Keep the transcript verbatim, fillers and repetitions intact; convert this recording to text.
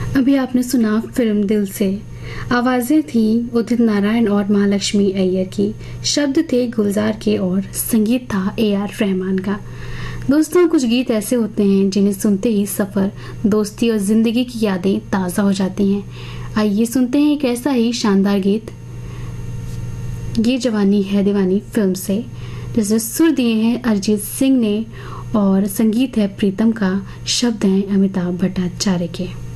अभी आपने सुना फिल्म दिल से। आवाजें थी उदित नारायण और महालक्ष्मी अय्यर की, शब्द थे गुलजार के और संगीत था ए आर रहमान का। दोस्तों, कुछ गीत ऐसे होते हैं जिन्हें सुनते ही सफर, दोस्ती और जिंदगी की यादें ताज़ा हो जाती हैं। आइए सुनते हैं एक ऐसा ही शानदार गीत, ये जवानी है दीवानी फिल्म से, जिसे सुर दिए हैं अरिजीत सिंह ने और संगीत है प्रीतम का, शब्द हैं अमिताभ भट्टाचार्य के।